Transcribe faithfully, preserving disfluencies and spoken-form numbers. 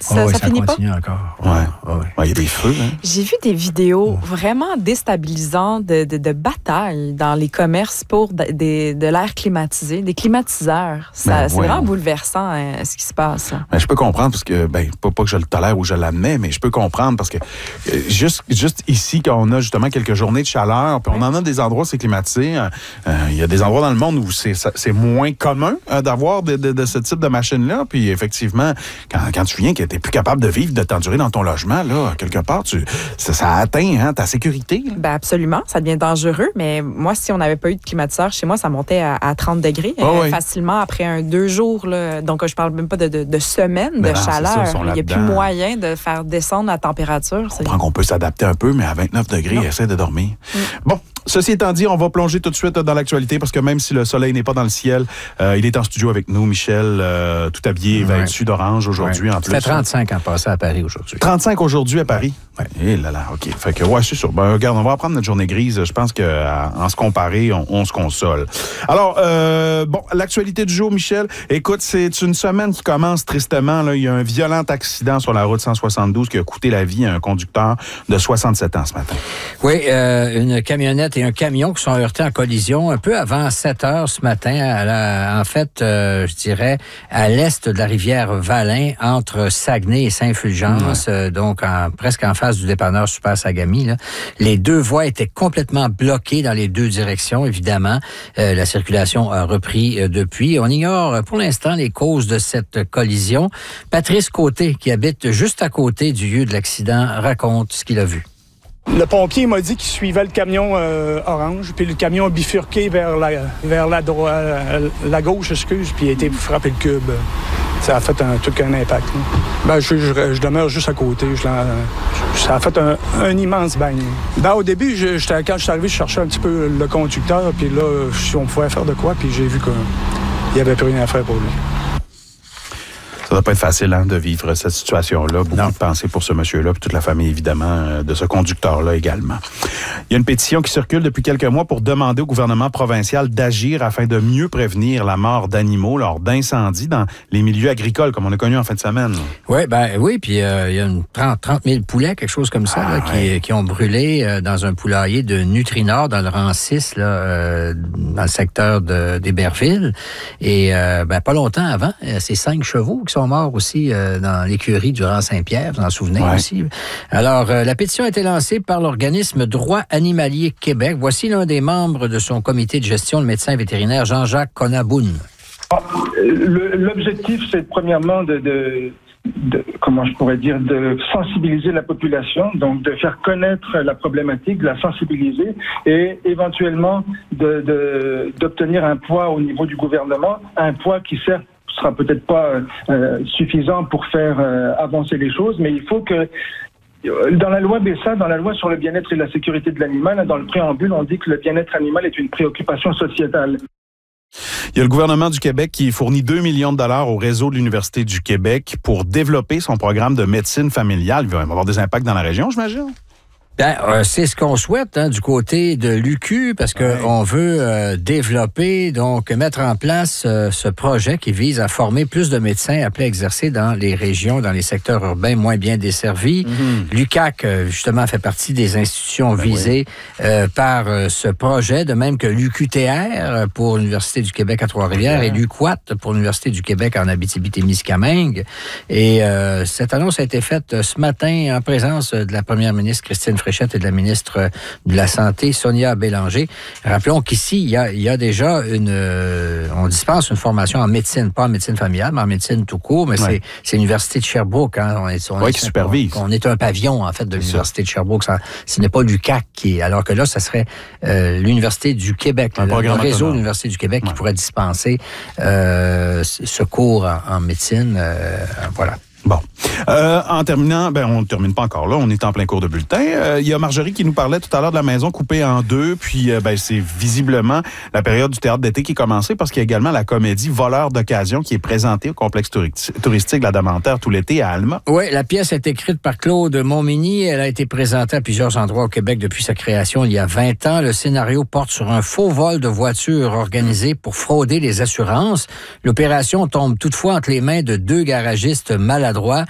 Ça, oh, oui, ça, ça finit continue pas? encore. Ouais. Ouais. Ouais. Ouais, il y a des feux. Hein? J'ai vu des vidéos vraiment déstabilisantes de, de, de batailles dans les commerces pour de, de, de l'air climatisé, des climatiseurs. Ça, Ben, c'est ouais. vraiment bouleversant hein, ce qui se passe. Ben, je peux comprendre parce que, ben, pas, pas que je le tolère ou je l'admets, mais je peux comprendre parce que euh, juste, juste ici, quand on a justement quelques journées de chaleur, puis on en a des endroits où c'est climatisé, euh, il y a des endroits dans le monde où c'est, c'est moins commun euh, d'avoir de, de, de ce type de machine-là. Puis effectivement, quand, quand tu viens que tu n'es plus capable de vivre, de t'endurer dans ton logement, là, quelque part, tu, ça, ça atteint hein, ta sécurité. Là. Ben absolument, ça devient dangereux, mais moi, si on n'avait pas eu de climatiseur chez moi, ça montait à, à trente degrés oh, euh, oui. facilement après un deux jours. Là. Donc, je parle même pas de, de, de semaines Mais de non, chaleur. ça, il n'y a plus moyen de faire descendre la température. Je comprends qu'on peut s'adapter un peu, mais à vingt-neuf degrés, non. Essaie de dormir. Mm. Bon, ceci étant dit, on va plonger tout de suite dans l'actualité parce que même si le soleil n'est pas dans le ciel, euh, il est en studio avec nous, Michel, euh, tout habillé, ouais. vêtu d'orange aujourd'hui ouais. en plus. C'était trente-cinq en passant à Paris aujourd'hui. trente-cinq aujourd'hui à Paris? Oui. Eh là là, OK. Fait que, ouais, c'est sûr. Ben, regarde, on va apprendre notre journée grise. Je pense qu'en se comparer, on, on se console. Alors, euh, bon, l'actualité du jour, Michel. Écoute, c'est une semaine qui commence tristement. Là. Il y a un violent accident sur la route cent soixante-douze qui a coûté la vie à un conducteur de soixante-sept ans ce matin. Oui, euh, une camionnette et un camion qui sont heurtés en collision un peu avant sept heures ce matin. À la, en fait, euh, je dirais, à l'est de la rivière Valin, entre Saguenay et Saint-Fulgence, ouais. euh, donc en, presque en face du dépanneur Super Sagami. Là. Les deux voies étaient complètement bloquées dans les deux directions, évidemment. Euh, la circulation a repris euh, depuis. On ignore pour l'instant les causes de cette collision. Patrice Côté, qui habite juste à côté du lieu de l'accident, raconte ce qu'il a vu. Le pompier m'a dit qu'il suivait le camion euh, orange, puis le camion a bifurqué vers la, vers la, droite, la gauche, excuse, puis il a été frappé le cube. Ça a fait un, tout un impact. Là. Ben, je, je, je demeure juste à côté. Je, ça a fait un, un immense bang. Ben, au début, je, quand je suis arrivé, je cherchais un petit peu le conducteur, puis là, si on pouvait faire de quoi, puis j'ai vu qu'il n'y avait plus rien à faire pour lui. Ça ne doit pas être facile hein, de vivre cette situation-là. Beaucoup non. de pensées pour ce monsieur-là, puis toute la famille, évidemment, euh, de ce conducteur-là également. Il y a une pétition qui circule depuis quelques mois pour demander au gouvernement provincial d'agir afin de mieux prévenir la mort d'animaux lors d'incendies dans les milieux agricoles, comme on a connu en fin de semaine. Ouais, ben, oui, puis euh, il y a une trente mille poulets, quelque chose comme ça, ah, là, ouais. qui, qui ont brûlé euh, dans un poulailler de Nutrinor, dans le rang six, là, euh, dans le secteur de, d'Héberville. Et euh, ben, pas longtemps avant, c'est cinq chevaux qui sont morts aussi euh, dans l'écurie du rang Saint-Pierre, vous en souvenez ouais. aussi. Alors, euh, la pétition a été lancée par l'organisme Droit Animalier Québec. Voici l'un des membres de son comité de gestion, le médecin vétérinaire Jean-Jacques Conaboun. L'objectif, c'est premièrement de, de, de, comment je pourrais dire, de sensibiliser la population, donc de faire connaître la problématique, de la sensibiliser et éventuellement de, de, d'obtenir un poids au niveau du gouvernement, un poids qui sert sera peut-être pas euh, suffisant pour faire euh, avancer les choses, mais il faut que dans la loi B E S A, dans la loi sur le bien-être et la sécurité de l'animal, dans le préambule, on dit que le bien-être animal est une préoccupation sociétale. Il y a le gouvernement du Québec qui fournit deux millions de dollars au réseau de l'Université du Québec pour développer son programme de médecine familiale. Il va avoir des impacts dans la région, j'imagine? Ben, euh, c'est ce qu'on souhaite hein, du côté de l'U Q parce que ouais. on veut euh, développer, donc mettre en place euh, ce projet qui vise à former plus de médecins appelés à exercer dans les régions, dans les secteurs urbains moins bien desservis. Mm-hmm. L'U Q A C, euh, justement, fait partie des institutions ben visées oui. euh, par euh, ce projet, de même que l'U Q T R pour l'Université du Québec à Trois-Rivières ouais. et l'U Q U A T pour l'Université du Québec en Abitibi-Témiscamingue. Et euh, cette annonce a été faite ce matin en présence de la première ministre Christine Fréchette et de la ministre de la Santé, Sonia Bélanger. Rappelons qu'ici, il y a, il y a déjà une... Euh, on dispense une formation en médecine, pas en médecine familiale, mais en médecine tout court, mais ouais. c'est, c'est l'Université de Sherbrooke. Hein, on est, on oui, est, qui supervise. On, on est un pavillon, en fait, de c'est l'Université ça. de Sherbrooke. Ça, ce n'est pas l'U Q A C qui... Alors que là, ça serait euh, l'Université du Québec, le, le réseau autonome. de l'Université du Québec ouais. qui pourrait dispenser euh, ce cours en, en médecine. Euh, voilà. Bon. Euh, en terminant, ben on ne termine pas encore là, on est en plein cours de bulletin. Euh, il y a Marjorie qui nous parlait tout à l'heure de la maison coupée en deux, puis euh, ben, c'est visiblement la période du théâtre d'été qui est commencée parce qu'il y a également la comédie Voleurs d'occasion qui est présentée au complexe touristique de la Damantaire tout l'été à Alma. Oui, la pièce est écrite par Claude Montminy. Elle a été présentée à plusieurs endroits au Québec depuis sa création il y a vingt ans. Le scénario porte sur un faux vol de voitures organisé pour frauder les assurances. L'opération tombe toutefois entre les mains de deux garagistes maladroits.